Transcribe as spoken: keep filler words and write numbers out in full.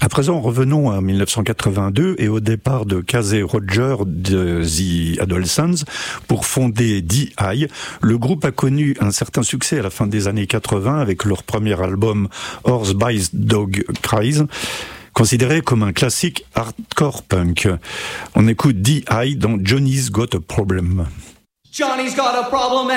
À présent, revenons à dix-neuf cent quatre-vingt-deux et au départ de Casey Roger de The Adolescents pour fonder D I. Le groupe a connu un certain succès à la fin des années quatre-vingts avec leur premier album Horse Buys Dog Cries, considéré comme un classique hardcore punk. On écoute D I dans Johnny's Got a Problem. Johnny's got a problem